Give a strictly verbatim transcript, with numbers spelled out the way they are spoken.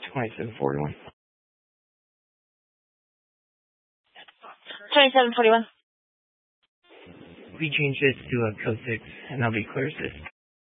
twenty-seven forty-one. twenty-seven forty-one. We change this to a code six, and I'll be clear assist.